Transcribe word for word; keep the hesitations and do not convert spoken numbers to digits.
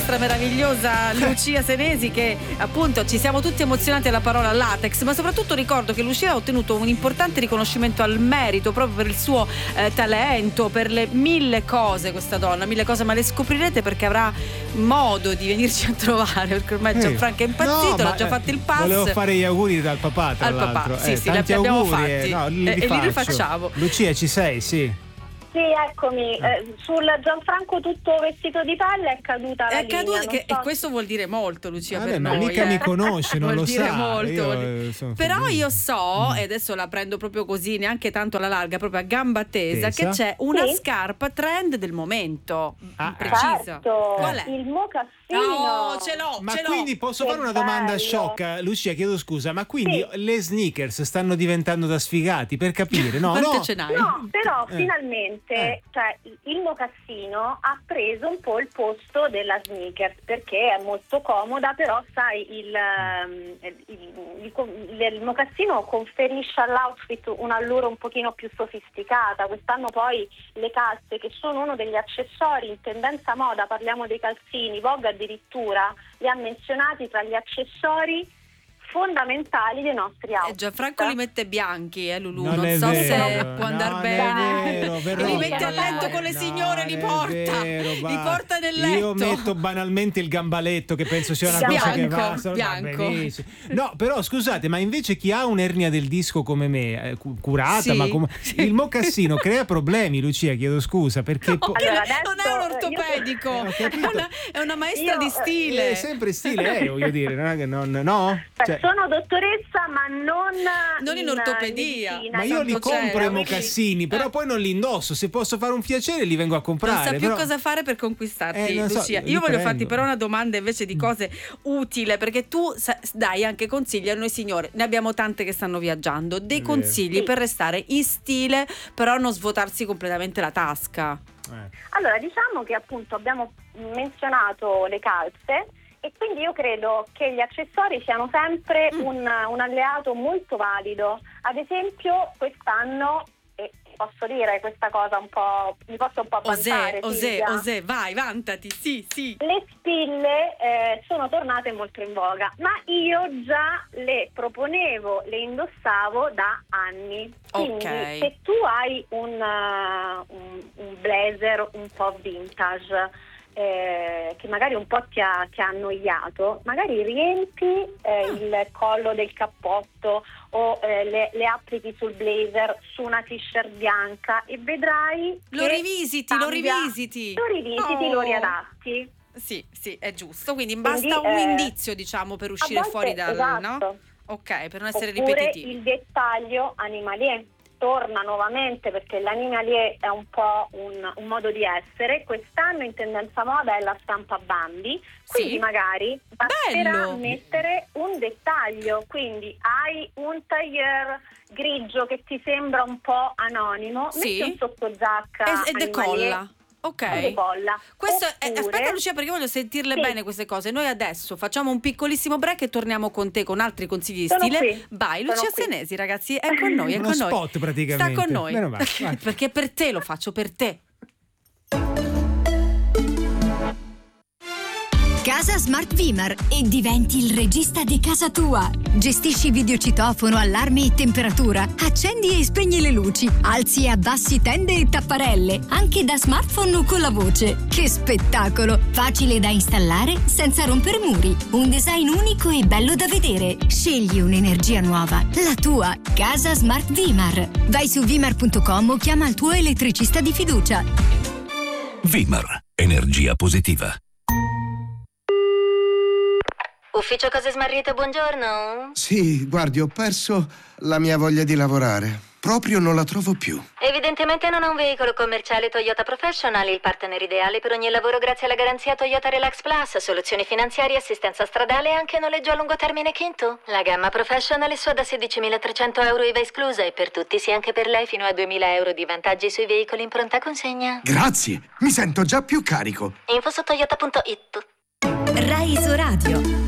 nostra meravigliosa Lucia Senesi, che appunto ci siamo tutti emozionati alla parola latex, ma soprattutto ricordo che Lucia ha ottenuto un importante riconoscimento al merito proprio per il suo eh, talento, per le mille cose, questa donna, mille cose, ma le scoprirete perché avrà modo di venirci a trovare, perché ormai Gianfranco è impazzito, no, l'ha già fatto il pass. Volevo fare gli auguri dal papà, tra al l'altro. papà, sì, eh, sì, li abbiamo fatti, no, li e, e li rifacciamo. Lucia, ci sei? Sì. Sì, eccomi, eh, sul Gianfranco tutto vestito di pelle è caduta la è caduta, linea, che, so. E questo vuol dire molto, Lucia. Vabbè, per ma noi, mica eh. mi conosce, non vuol lo dire sa. molto, Io, vuol dire. sono Però felice. io so, mm. e adesso la prendo proprio così, neanche tanto alla larga, proprio a gamba tesa, Tesa. che c'è una Sì. scarpa trend del momento, Ah, precisa. Certo, Qual è? il mocassino. Oh, ce l'ho, Ma ce l'ho. quindi posso Che fare una domanda bello. sciocca? Lucia, chiedo scusa, ma quindi Sì. le sneakers stanno diventando da sfigati, per capire? No, Quante no. ce n'hai? No, però Eh. finalmente Eh. cioè, il mocassino ha preso un po' il posto della sneakers perché è molto comoda, però sai il, ehm, il, il, il, il mocassino conferisce all'outfit un'allure un pochino più sofisticata. Quest'anno poi le calze, che sono uno degli accessori in tendenza moda, parliamo dei calzini, Vogue addirittura li ha menzionati tra gli accessori fondamentali dei nostri outfit. Eh, Gianfranco li mette bianchi, eh Lulu, Non non, è so vero, se può andare non bene. è vero, E li Veronica. mette a letto con le No, signore, li non è porta, vero, li va. porta nel letto. Io metto banalmente il gambaletto, che penso sia una Bianco, cosa che va, va bianco. benissimo. No, però scusate, ma invece chi ha un'ernia del disco come me, eh, cu- curata, Sì, ma come... sì. il mocassino crea problemi, Lucia, chiedo scusa, perché No, po- Allora, non è un adesso, ortopedico, io- Eh, ho è, capito. una, è una maestra Io, di eh, stile. è sempre stile, eh, voglio dire, non è che non, no? Beh, Cioè, sono dottoressa, ma non, Non in ortopedia. medicina, ma io li tanto compro c'era, i quindi- mocassini, però Eh. poi non li indosso. Se posso fare un piacere li vengo a comprare. Non sa più però- cosa fare per conquistarti, Eh, non so, Lucia. li Io voglio prendo. farti però una domanda invece di cose utili, perché tu sa- dai anche consigli a noi signore. Ne abbiamo tante che stanno viaggiando. Dei È vero. consigli Sì. per restare in stile, però non svuotarsi completamente la tasca. Eh. Allora, diciamo che appunto abbiamo menzionato le calze e quindi io credo che gli accessori siano sempre Mm. un, un alleato molto valido. Ad esempio, quest'anno, e posso dire questa cosa un po', mi posso un po' Osè, vantare, osè, Silvia? osè, vai, vantati, sì, sì. Le spille eh, sono tornate molto in voga, ma io già le proponevo, le indossavo da anni. Quindi Ok. se tu hai un, uh, un, un blazer un po' vintage, eh, che magari un po' ti ha, ti ha annoiato, magari riempi eh, Ah. il collo del cappotto o eh, le, le applichi sul blazer su una t-shirt bianca e vedrai Lo che rivisiti, lo cambia. rivisiti. Lo rivisiti, Oh. lo riadatti. Sì, sì, è giusto. Quindi Quindi, basta un eh, indizio, diciamo, per uscire a volte, fuori dal, esatto. no? Ok, per non essere Oppure ripetitivi. il dettaglio animalier torna nuovamente, perché l'animalier è un po' un, un modo di essere. Quest'anno in tendenza moda è la stampa Bambi, quindi Sì. magari basterà Bello. mettere un dettaglio. Quindi hai un tailleur grigio che ti sembra un po' anonimo, Sì. metti un sottogiacca E, e animalier decolla. Ok. e decolla. Questo è, Oppure- aspetta Lucia, perché voglio sentirle Sì. bene queste cose. Noi adesso facciamo un piccolissimo break e torniamo con te con altri consigli di Sono stile. qui. Vai, Sono Lucia qui. Senesi, ragazzi, è con noi, è Uno con noi. spot praticamente. Sta con noi. Meno male, vai. Perché per te lo faccio, per te. Casa Smart Vimar e diventi il regista di casa tua. Gestisci videocitofono, allarme e temperatura. Accendi e spegni le luci. Alzi e abbassi tende e tapparelle. Anche da smartphone o con la voce. Che spettacolo! Facile da installare senza rompere muri. Un design unico e bello da vedere. Scegli un'energia nuova. La tua. Casa Smart Vimar. Vai su vimar punto com o chiama il tuo elettricista di fiducia. Vimar. Energia positiva. Ufficio Cose Smarrite, buongiorno. Sì, guardi, ho perso la mia voglia di lavorare. Proprio non la trovo più. Evidentemente non ha un veicolo commerciale Toyota Professional, il partner ideale per ogni lavoro grazie alla garanzia Toyota Relax Plus, soluzioni finanziarie, assistenza stradale e anche noleggio a lungo termine Kinto. La gamma Professional è sua da sedicimilatrecento euro I V A esclusa e per tutti, sì anche per lei, fino a duemila euro di vantaggi sui veicoli in pronta consegna. Grazie, mi sento già più carico. Info su toyota punto it. Rai Iso Radio.